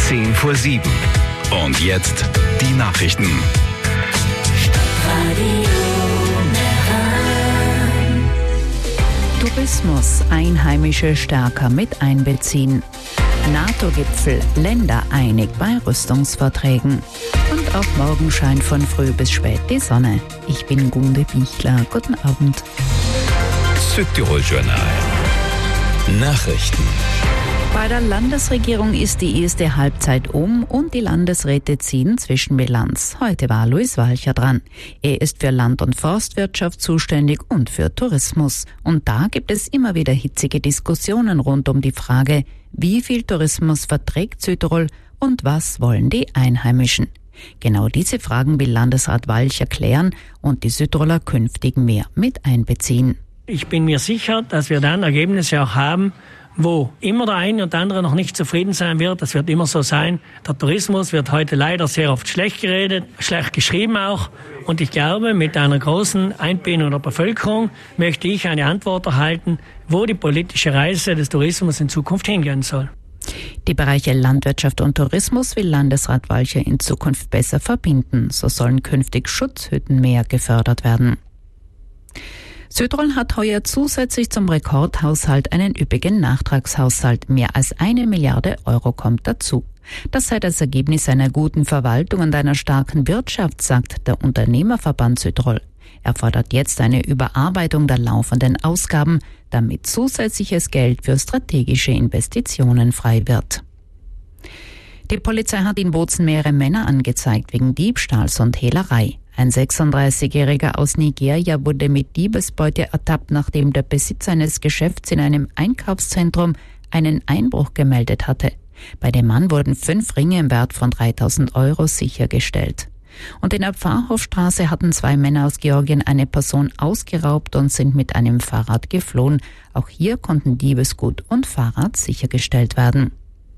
7:10. Und jetzt die Nachrichten. Tourismus, Einheimische stärker mit einbeziehen. NATO-Gipfel, Länder einig bei Rüstungsverträgen. Und auch morgen scheint von früh bis spät die Sonne. Ich bin Gunde Bichler. Guten Abend. Südtirol-Journal. Nachrichten. Bei der Landesregierung ist die erste Halbzeit um und die Landesräte ziehen Zwischenbilanz. Heute war Luis Walcher dran. Er ist für Land- und Forstwirtschaft zuständig und für Tourismus. Und da gibt es immer wieder hitzige Diskussionen rund um die Frage, wie viel Tourismus verträgt Südtirol und was wollen die Einheimischen? Genau diese Fragen will Landesrat Walcher klären und die Südtiroler künftig mehr mit einbeziehen. Ich bin mir sicher, dass wir dann Ergebnisse auch haben, wo immer der eine und der andere noch nicht zufrieden sein wird. Das wird immer so sein. Der Tourismus wird heute leider sehr oft schlecht geredet, schlecht geschrieben auch. Und ich glaube, mit einer großen Einbindung der Bevölkerung möchte ich eine Antwort erhalten, wo die politische Reise des Tourismus in Zukunft hingehen soll. Die Bereiche Landwirtschaft und Tourismus will Landesrat Walcher in Zukunft besser verbinden. So sollen künftig Schutzhütten mehr gefördert werden. Südtirol hat heuer zusätzlich zum Rekordhaushalt einen üppigen Nachtragshaushalt. Mehr als 1 Milliarde Euro kommt dazu. Das sei das Ergebnis einer guten Verwaltung und einer starken Wirtschaft, sagt der Unternehmerverband Südtirol. Er fordert jetzt eine Überarbeitung der laufenden Ausgaben, damit zusätzliches Geld für strategische Investitionen frei wird. Die Polizei hat in Bozen mehrere Männer angezeigt wegen Diebstahls und Hehlerei. Ein 36-Jähriger aus Nigeria wurde mit Diebesbeute ertappt, nachdem der Besitzer eines Geschäfts in einem Einkaufszentrum einen Einbruch gemeldet hatte. Bei dem Mann wurden 5 Ringe im Wert von 3.000 Euro sichergestellt. Und in der Pfarrhofstraße hatten 2 Männer aus Georgien eine Person ausgeraubt und sind mit einem Fahrrad geflohen. Auch hier konnten Diebesgut und Fahrrad sichergestellt werden.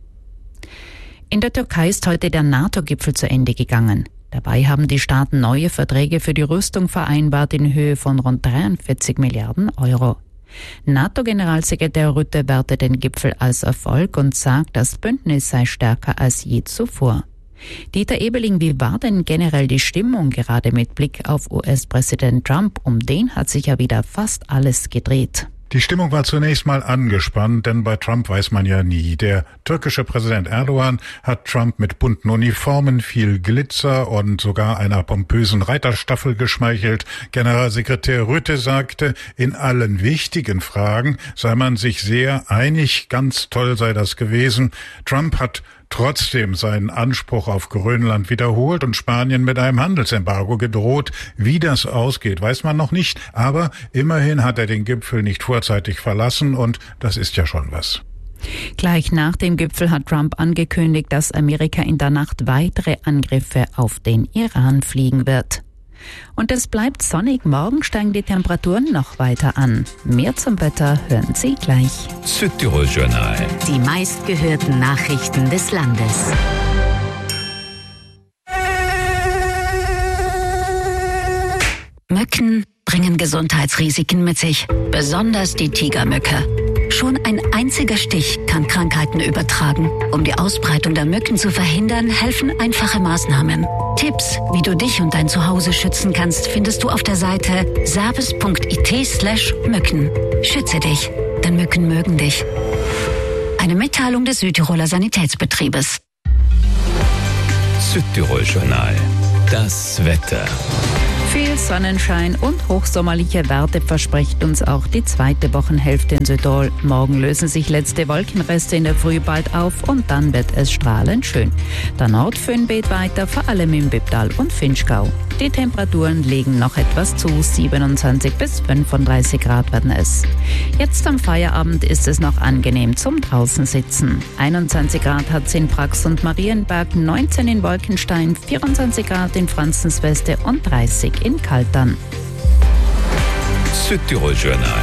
In der Türkei ist heute der NATO-Gipfel zu Ende gegangen. Dabei haben die Staaten neue Verträge für die Rüstung vereinbart in Höhe von rund 43 Milliarden Euro. NATO-Generalsekretär Rutte wertet den Gipfel als Erfolg und sagt, das Bündnis sei stärker als je zuvor. Dieter Ebeling, wie war denn generell die Stimmung gerade mit Blick auf US-Präsident Trump? Um den hat sich ja wieder fast alles gedreht. Die Stimmung war zunächst mal angespannt, denn bei Trump weiß man ja nie. Der türkische Präsident Erdogan hat Trump mit bunten Uniformen, viel Glitzer und sogar einer pompösen Reiterstaffel geschmeichelt. Generalsekretär Rutte sagte, in allen wichtigen Fragen sei man sich sehr einig, ganz toll sei das gewesen. Trump hat trotzdem seinen Anspruch auf Grönland wiederholt und Spanien mit einem Handelsembargo gedroht. Wie das ausgeht, weiß man noch nicht, aber immerhin hat er den Gipfel nicht vorzeitig verlassen und das ist ja schon was. Gleich nach dem Gipfel hat Trump angekündigt, dass Amerika in der Nacht weitere Angriffe auf den Iran fliegen wird. Und es bleibt sonnig. Morgen steigen die Temperaturen noch weiter an. Mehr zum Wetter hören Sie gleich. Südtirol-Journal. Die meistgehörten Nachrichten des Landes. Mücken bringen Gesundheitsrisiken mit sich, besonders die Tigermücke. Schon ein einziger Stich kann Krankheiten übertragen. Um die Ausbreitung der Mücken zu verhindern, helfen einfache Maßnahmen. Tipps, wie du dich und dein Zuhause schützen kannst, findest du auf der Seite service.it/Mücken. Schütze dich, denn Mücken mögen dich. Eine Mitteilung des Südtiroler Sanitätsbetriebes. Südtirol-Journal. Das Wetter. Viel Sonnenschein und hochsommerliche Werte verspricht uns auch die zweite Wochenhälfte in Südtirol. Morgen lösen sich letzte Wolkenreste in der Früh bald auf und dann wird es strahlend schön. Der Nordföhn weht weiter, vor allem im Bipptal und Vinschgau. Die Temperaturen legen noch etwas zu, 27 bis 35 Grad werden es. Jetzt am Feierabend ist es noch angenehm zum draußen sitzen. 21 Grad hat es in Prax und Marienberg, 19 in Wolkenstein, 24 Grad in Franzensweste und 30 in Kaltern. Südtirol-Journal.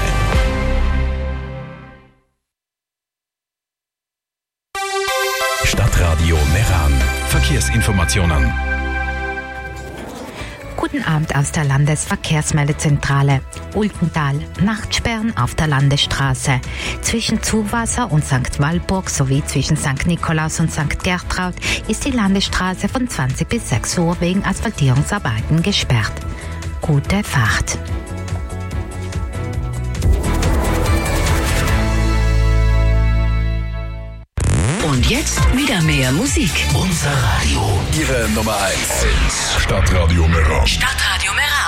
Stadtradio Meran. Verkehrsinformationen. Guten Abend aus der Landesverkehrsmeldezentrale. Ultental. Nachtsperren auf der Landesstraße. Zwischen Zuwasser und St. Walburg sowie zwischen St. Nikolaus und St. Gertraud ist die Landesstraße von 20 bis 6 Uhr wegen Asphaltierungsarbeiten gesperrt. Gute Fahrt. Und jetzt wieder mehr Musik. Unser Radio. Ihre Nummer 1. Stadtradio Meran. Stadtradio Meran.